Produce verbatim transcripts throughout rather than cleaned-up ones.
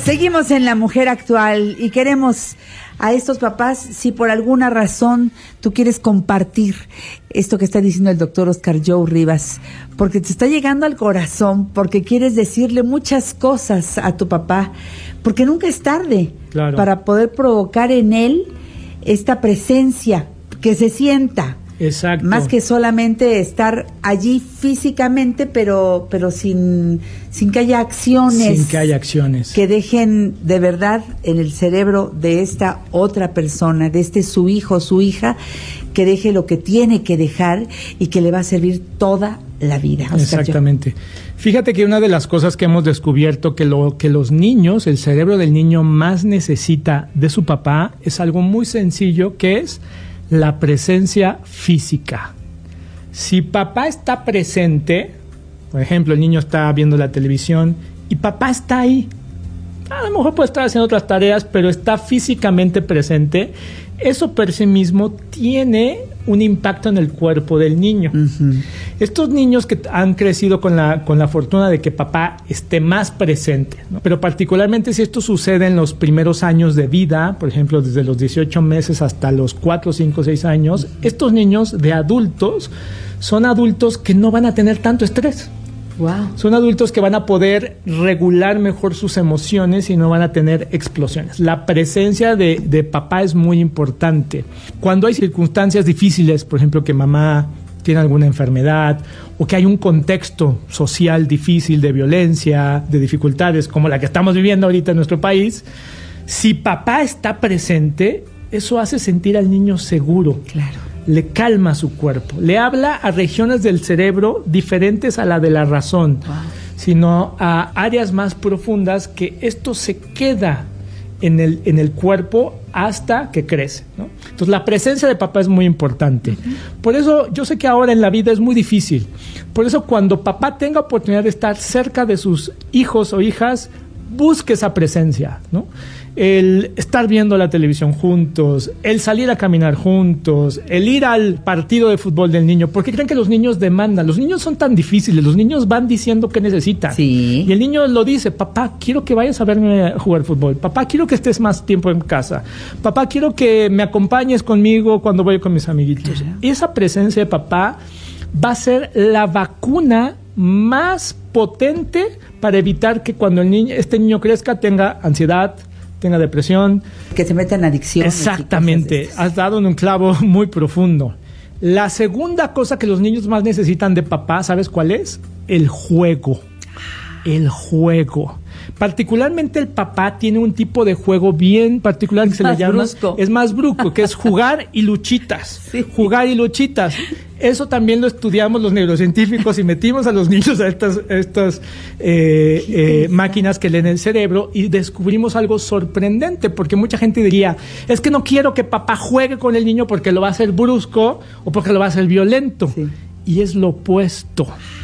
Seguimos en La Mujer Actual y queremos a estos papás, si por alguna razón tú quieres compartir esto que está diciendo el doctor Oscar Joe Rivas, porque te está llegando al corazón, porque quieres decirle muchas cosas a tu papá, porque nunca es tarde, claro, para poder provocar en él esta presencia, que se sienta. Exacto. Más que solamente estar allí físicamente, pero pero sin sin que haya acciones. Sin que haya acciones. Que dejen de verdad en el cerebro de esta otra persona, de este su hijo, su hija, que deje lo que tiene que dejar y que le va a servir toda la vida. Oscar, exactamente. Yo. Fíjate que una de las cosas que hemos descubierto que lo que los niños, el cerebro del niño más necesita de su papá es algo muy sencillo, que es la presencia física. Si papá está presente, por ejemplo, el niño está viendo la televisión y papá está ahí, a lo mejor puede estar haciendo otras tareas, pero está físicamente presente, eso por sí mismo tiene un impacto en el cuerpo del niño. Uh-huh. Estos niños que han crecido con la, con la fortuna de que papá esté más presente, ¿no? Pero particularmente si esto sucede en los primeros años de vida, por ejemplo, desde los dieciocho meses hasta los cuatro, cinco, seis años, uh-huh, estos niños de adultos son adultos que no van a tener tanto estrés. Wow. Son adultos que van a poder regular mejor sus emociones y no van a tener explosiones. La presencia de, de papá es muy importante. Cuando hay circunstancias difíciles, por ejemplo, que mamá tiene alguna enfermedad o que hay un contexto social difícil de violencia, de dificultades como la que estamos viviendo ahorita en nuestro país, si papá está presente, eso hace sentir al niño seguro. Claro. Le calma su cuerpo, le habla a regiones del cerebro diferentes a la de la razón, wow, sino a áreas más profundas que esto se queda en el, en el cuerpo hasta que crece, ¿no? Entonces la presencia de papá es muy importante. Uh-huh. Por eso yo sé que ahora en la vida es muy difícil. Por eso cuando papá tenga oportunidad de estar cerca de sus hijos o hijas, busque esa presencia, ¿no? El estar viendo la televisión juntos, el salir a caminar juntos, el ir al partido de fútbol del niño, porque creen que los niños demandan. Los niños son tan difíciles, los niños van diciendo qué necesitan. Sí. Y el niño lo dice: papá, quiero que vayas a verme jugar fútbol. Papá, quiero que estés más tiempo en casa. Papá, quiero que me acompañes conmigo cuando voy con mis amiguitos. Claro. Esa presencia de papá va a ser la vacuna más potente para evitar que cuando el niño, este niño crezca tenga ansiedad, tenga depresión. Que se meta en adicción. Exactamente, has dado en un clavo muy profundo. La segunda cosa que los niños más necesitan de papá, ¿sabes cuál es? El juego. El juego. Particularmente el papá tiene un tipo de juego bien particular que se le llama, es más brusco, que es jugar y luchitas. Sí. Jugar y luchitas. Eso también lo estudiamos los neurocientíficos y metimos a los niños a estas, estas eh, eh, máquinas que leen el cerebro y descubrimos algo sorprendente, porque mucha gente diría: es que no quiero que papá juegue con el niño porque lo va a hacer brusco o porque lo va a hacer violento. Sí. Y es lo opuesto.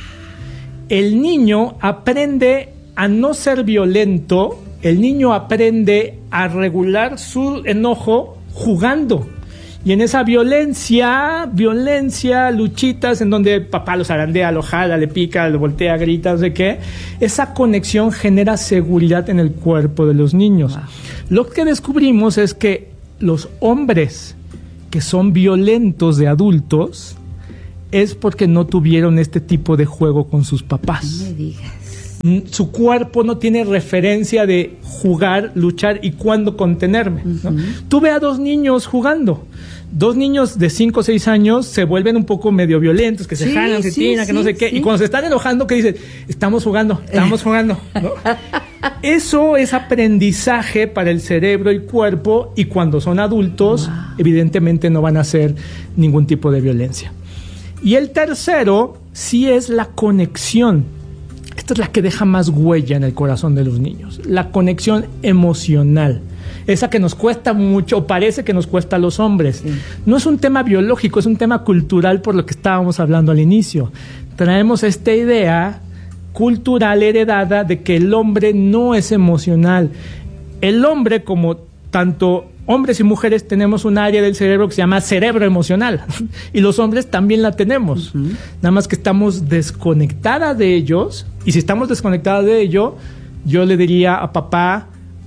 El niño aprende a no ser violento, el niño aprende a regular su enojo jugando. Y en esa violencia, violencia, luchitas en donde papá lo zarandea, lo jala, le pica, lo voltea, grita, no sé qué, esa conexión genera seguridad en el cuerpo de los niños. Wow. Lo que descubrimos es que los hombres que son violentos de adultos es porque no tuvieron este tipo de juego con sus papás. No me digas. Su cuerpo no tiene referencia de jugar, luchar y cuándo contenerme, ¿no? Uh-huh. Tú ve a dos niños jugando. Dos niños de cinco o seis años se vuelven un poco medio violentos, que se sí, jalan, se sí, tiran, sí, que no sé qué. Sí. Y cuando se están enojando, que dicen: estamos jugando, estamos jugando, ¿no? Eso es aprendizaje para el cerebro y cuerpo, y cuando son adultos, wow, evidentemente no van a hacer ningún tipo de violencia. Y el tercero sí es la conexión. Esta es la que deja más huella en el corazón de los niños, la conexión emocional, esa que nos cuesta mucho, o parece que nos cuesta a los hombres. Sí. No es un tema biológico, es un tema cultural, por lo que estábamos hablando al inicio. Traemos esta idea cultural heredada de que el hombre no es emocional. El hombre, como tanto hombres y mujeres, tenemos un área del cerebro que se llama cerebro emocional, y los hombres también la tenemos. Uh-huh. Nada más que estamos desconectadas de ellos, y si estamos desconectadas de ello, yo le diría a papá: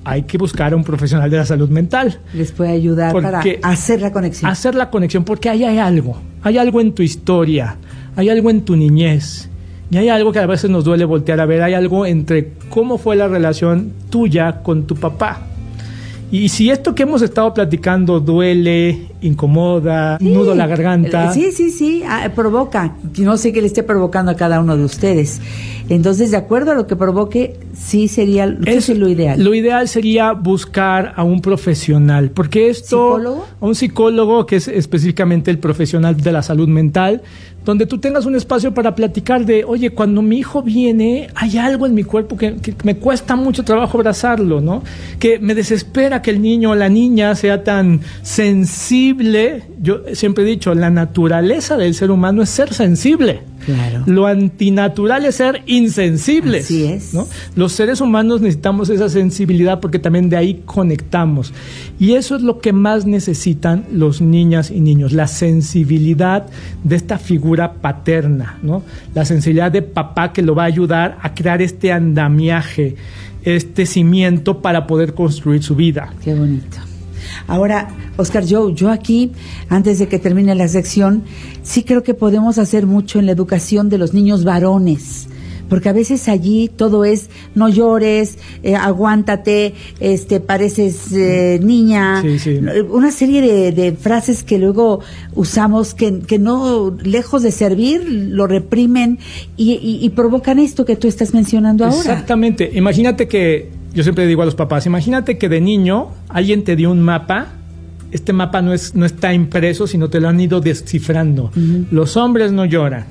hay que buscar a un profesional de la salud mental. Les puede ayudar para hacer la conexión. Hacer la conexión, porque ahí hay algo. Hay algo en tu historia, hay algo en tu niñez. Y hay algo que a veces nos duele voltear a ver. Hay algo entre cómo fue la relación tuya con tu papá. Y si esto que hemos estado platicando duele, incomoda, sí, nudo la garganta. Sí, sí, sí, ah, provoca. No sé qué le esté provocando a cada uno de ustedes. Entonces, de acuerdo a lo que provoque, sí sería es, lo ideal. Lo ideal sería buscar a un profesional, porque esto... ¿Psicólogo? A un psicólogo, que es específicamente el profesional de la salud mental, donde tú tengas un espacio para platicar de, oye, cuando mi hijo viene, hay algo en mi cuerpo que, que me cuesta mucho trabajo abrazarlo, ¿no? Que me desespera que el niño o la niña sea tan sensible. Yo siempre he dicho, la naturaleza del ser humano es ser sensible. Claro. Lo antinatural es ser insensibles. Así es. ¿No? Los seres humanos necesitamos esa sensibilidad porque también de ahí conectamos. Y eso es lo que más necesitan los niñas y niños, la sensibilidad de esta figura paterna, ¿no? La sensibilidad de papá que lo va a ayudar a crear este andamiaje, este cimiento para poder construir su vida. Qué bonito. Ahora, Oscar Joe, yo aquí, antes de que termine la sección, sí creo que podemos hacer mucho en la educación de los niños varones, porque a veces allí todo es, no llores, eh, aguántate, este, pareces eh, niña, sí, sí. Una serie de, de frases que luego usamos que, que no, lejos de servir, lo reprimen y, y, y provocan esto que tú estás mencionando ahora. Exactamente. Imagínate que yo siempre digo a los papás, imagínate que de niño alguien te dio un mapa, este mapa no es no está impreso, sino te lo han ido descifrando. Uh-huh. Los hombres no lloran,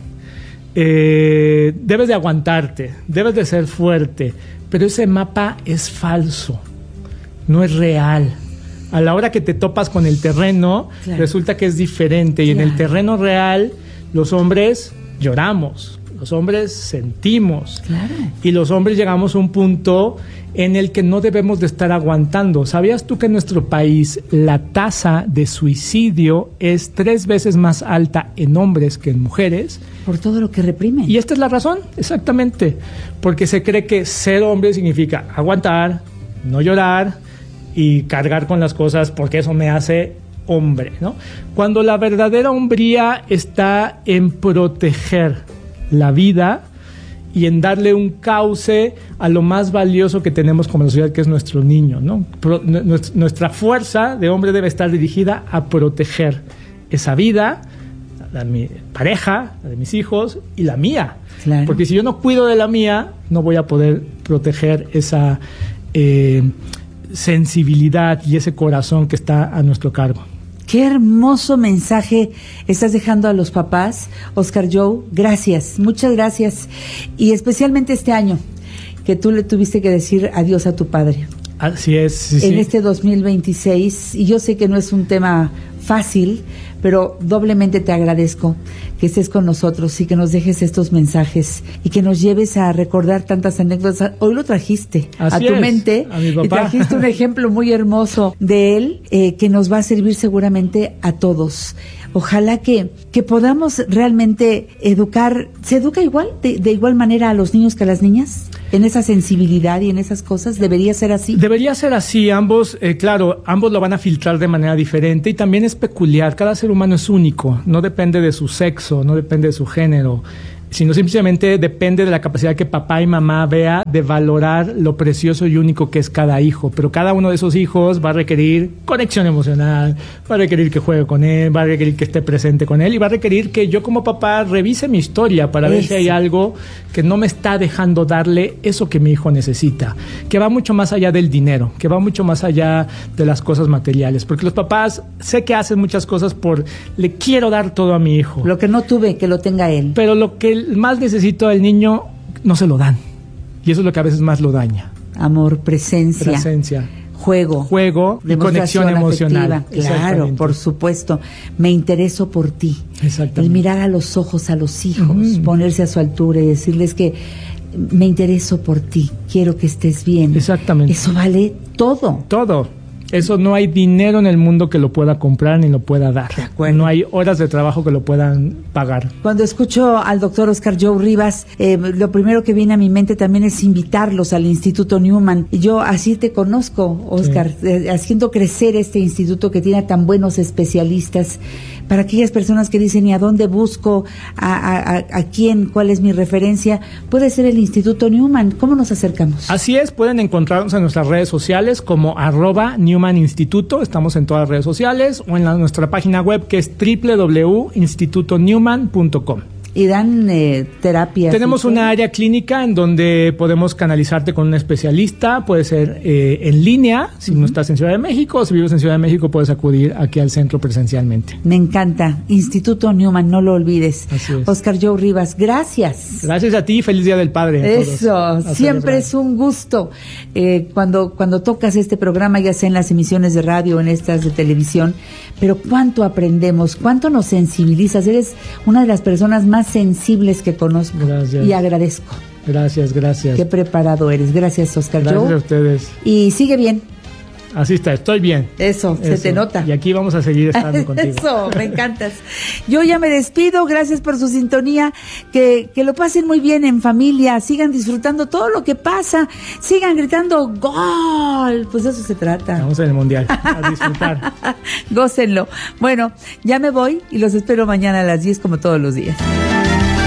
eh, debes de aguantarte, debes de ser fuerte, pero ese mapa es falso, no es real. A la hora que te topas con el terreno, claro, resulta que es diferente, y claro, en el terreno real los hombres lloramos, los hombres sentimos, claro, y los hombres llegamos a un punto en el que no debemos de estar aguantando. ¿Sabías tú que en nuestro país la tasa de suicidio es tres veces más alta en hombres que en mujeres? Por todo lo que reprimen. Y esta es la razón, exactamente, porque se cree que ser hombre significa aguantar, no llorar y cargar con las cosas porque eso me hace hombre, ¿no? Cuando la verdadera hombría está en proteger la vida y en darle un cauce a lo más valioso que tenemos como sociedad, que es nuestro niño, ¿no? Pro, nuestra fuerza de hombre debe estar dirigida a proteger esa vida, la de mi pareja, la de mis hijos y la mía. Claro. Porque si yo no cuido de la mía, no voy a poder proteger esa eh, sensibilidad y ese corazón que está a nuestro cargo. Qué hermoso mensaje estás dejando a los papás, Oscar Joe. Gracias, muchas gracias. Y especialmente este año, que tú le tuviste que decir adiós a tu padre. Así es. Sí, en sí. este dos mil veintiséis, y yo sé que no es un tema fácil, pero doblemente te agradezco que estés con nosotros y que nos dejes estos mensajes y que nos lleves a recordar tantas anécdotas. Hoy lo trajiste Así a tu es, mente a mi papá. Y trajiste un ejemplo muy hermoso de él eh, que nos va a servir seguramente a todos. Ojalá que, que podamos realmente educar. ¿Se educa igual, de, de igual manera a los niños que a las niñas? ¿En esa sensibilidad y en esas cosas? ¿Debería ser así? Debería ser así. Ambos, eh, claro, ambos lo van a filtrar de manera diferente y también es peculiar. Cada ser humano es único. No depende de su sexo, no depende de su género, sino simplemente depende de la capacidad que papá y mamá vea de valorar lo precioso y único que es cada hijo. Pero cada uno de esos hijos va a requerir conexión emocional, va a requerir que juegue con él, va a requerir que esté presente con él y va a requerir que yo como papá revise mi historia para ver eso, si hay algo que no me está dejando darle eso que mi hijo necesita, que va mucho más allá del dinero, que va mucho más allá de las cosas materiales. Porque los papás sé que hacen muchas cosas por le quiero dar todo a mi hijo. Lo que no tuve, que lo tenga él. Pero lo que más necesito al niño no se lo dan, y eso es lo que a veces más lo daña. Amor, presencia, presencia, juego, juego y conexión emocional. Claro, por supuesto. Me intereso por ti. Exactamente. El mirar a los ojos a los hijos, uh-huh, ponerse a su altura y decirles que me intereso por ti, quiero que estés bien. Exactamente. Eso vale todo. Todo. Eso no hay dinero en el mundo que lo pueda comprar ni lo pueda dar. De acuerdo. No hay horas de trabajo que lo puedan pagar. Cuando escucho al doctor Oscar Joe Rivas, eh, lo primero que viene a mi mente también es invitarlos al Instituto Newman. Yo así te conozco, Oscar, sí. eh, haciendo crecer este instituto que tiene tan buenos especialistas. Para aquellas personas que dicen, ¿y a dónde busco? ¿A, a, a quién? ¿Cuál es mi referencia? Puede ser el Instituto Newman. ¿Cómo nos acercamos? Así es, pueden encontrarnos en nuestras redes sociales como arroba Newman Instituto. Estamos en todas las redes sociales o en la, nuestra página web que es doble u doble u doble u punto instituto newman punto com. ¿Y dan eh, terapias? Tenemos una área clínica en donde podemos canalizarte con un especialista. Puede ser eh, en línea, si uh-huh. no estás en Ciudad de México. Si vives en Ciudad de México, puedes acudir aquí al centro presencialmente. Me encanta. Instituto Newman, no lo olvides. Así es. Oscar Joe Rivas, gracias. Gracias a ti. Feliz Día del Padre. Eso, siempre es un gusto. Eh, cuando, cuando tocas este programa, ya sea en las emisiones de radio o en estas de televisión, pero cuánto aprendemos, cuánto nos sensibilizas. Eres una de las personas más sensibles que conozco. Gracias. Y agradezco. Gracias, gracias. Qué preparado eres. Gracias, Oscar Joe. Gracias a ustedes. Y sigue bien. Así está, estoy bien. Eso, Eso, se te nota. Y aquí vamos a seguir estando contigo. Eso, me encantas. Yo ya me despido, gracias por su sintonía, que, que lo pasen muy bien en familia, sigan disfrutando todo lo que pasa, sigan gritando ¡gol! Pues de eso se trata. Vamos en el Mundial, a disfrutar. Gócenlo. Bueno, ya me voy y los espero mañana a las diez como todos los días.